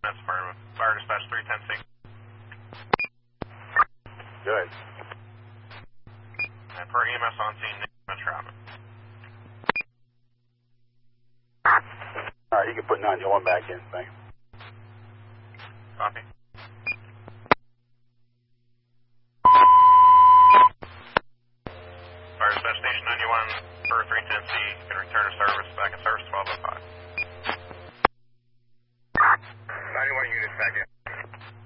That's affirmative. Fire dispatch 310C. Good. And per EMS on scene, no traffic. Alright, you can put 901 back in, thanks. Copy. Fire dispatch station 91 per 310C. Can return to